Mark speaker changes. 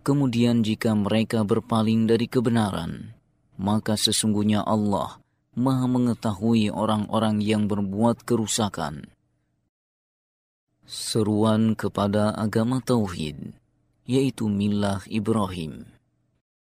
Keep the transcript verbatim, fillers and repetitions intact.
Speaker 1: Kemudian jika mereka berpaling dari kebenaran, maka sesungguhnya Allah Maha mengetahui orang-orang yang berbuat kerusakan. Seruan kepada agama tauhid, yaitu milah Ibrahim.